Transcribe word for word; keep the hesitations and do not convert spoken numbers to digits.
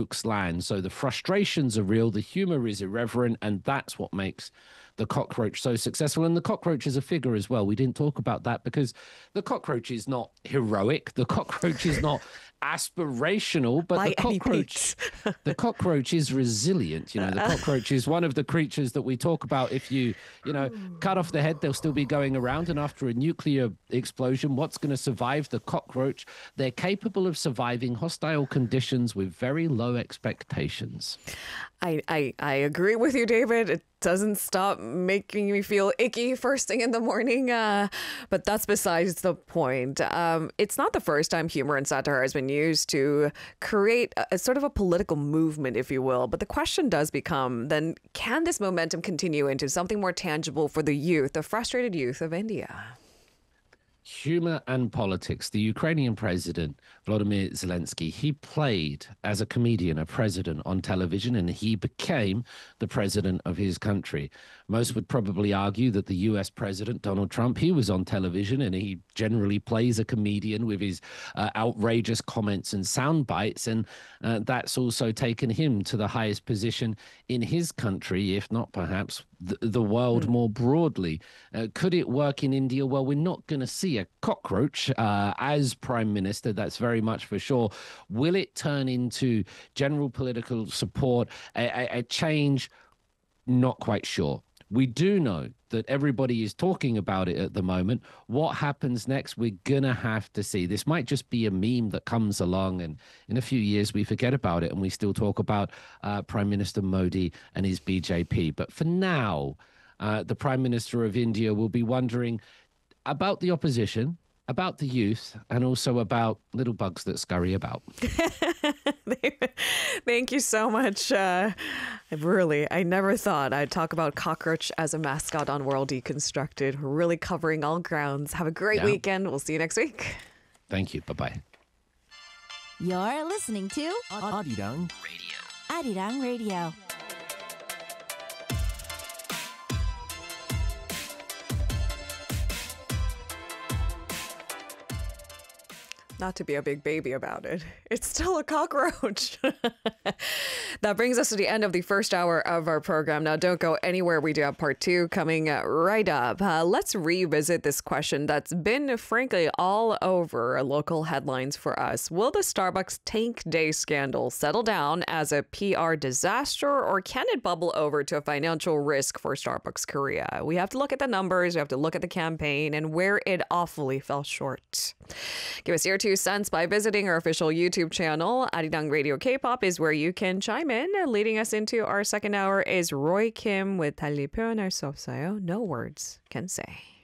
jokes land. So the frustrations are real, the humor is irreverent, and that's what makes the cockroach so successful. And the cockroach is a figure as well. We didn't talk about that because the cockroach is not heroic. The cockroach is not aspirational, but By the cockroach, the cockroach is resilient. You know, the cockroach is one of the creatures that we talk about. If you, you know, cut off the head, they'll still be going around. And after a nuclear explosion, what's going to survive? The cockroach. They're capable of surviving hostile conditions with very low expectations. I, I, I agree with you, David. It doesn't stop making me feel icky first thing in the morning. Uh, but that's besides the point. Um, it's not the first time humor and satire has been used to create a, a sort of a political movement, if you will. But the question does become, then, can this momentum continue into something more tangible for the youth, the frustrated youth of India? Humor and politics. The Ukrainian president, Volodymyr Zelensky, he played as a comedian, a president on television, and he became the president of his country. Most would probably argue that the U S president, Donald Trump, he was on television and he generally plays a comedian with his uh, outrageous comments and sound bites. And uh, that's also taken him to the highest position in his country, if not perhaps the, the world more broadly. Uh, could it work in India? Well, we're not going to see a cockroach uh, as prime minister. That's very much for sure. Will it turn into general political support, a, a, a change? Not quite sure. We do know that everybody is talking about it at the moment. What happens next? We're going to have to see. This might just be a meme that comes along, and in a few years we forget about it and we still talk about uh, Prime Minister Modi and his B J P. But for now, uh, the Prime Minister of India will be wondering about the opposition, about the youth, and also about little bugs that scurry about. Thank you so much. Uh, really, I never thought I'd talk about cockroach as a mascot on World Deconstructed. We're really covering all grounds. Have a great Yeah. weekend. We'll see you next week. Thank you. Bye-bye. You're listening to Arirang Radio. Arirang Radio. Not to be a big baby about it. It's still a cockroach. That brings us to the end of the first hour of our program. Now, don't go anywhere. We do have part two coming right up. Uh, let's revisit this question that's been, frankly, all over local headlines for us. Will the Starbucks Tank Day scandal settle down as a P R disaster, or can it bubble over to a financial risk for Starbucks Korea? We have to look at the numbers. We have to look at the campaign and where it awfully fell short. Give us your two cents by visiting our official YouTube channel. Arirang Radio K-pop is where you can chime in. Leading us into our second hour is Roy Kim with 달리 표현할 수 없어요. No words can say.